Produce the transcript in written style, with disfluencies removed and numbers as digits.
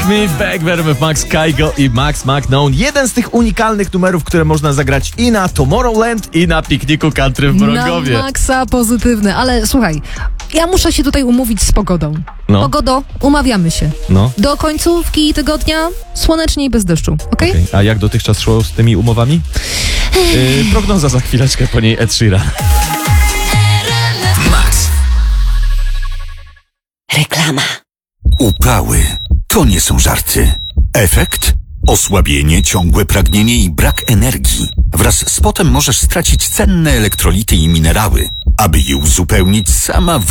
Me Back w RMF Max, Kygo i Max McKnown. Jeden z tych unikalnych numerów, które można zagrać i na Tomorrowland, i na pikniku country w Mrągowie. Na maksa pozytywne, ale słuchaj, ja muszę się tutaj umówić z pogodą. No. Pogodo, umawiamy się. No. Do końcówki tygodnia słonecznie i bez deszczu, okej? Okay. A jak dotychczas szło z tymi umowami? Prognoza za chwileczkę, po niej Ed Sheeran. Max. Reklama. Upały to nie są żarty. Efekt? Osłabienie, ciągłe pragnienie i brak energii. Wraz z potem możesz stracić cenne elektrolity i minerały. Aby je uzupełnić, sama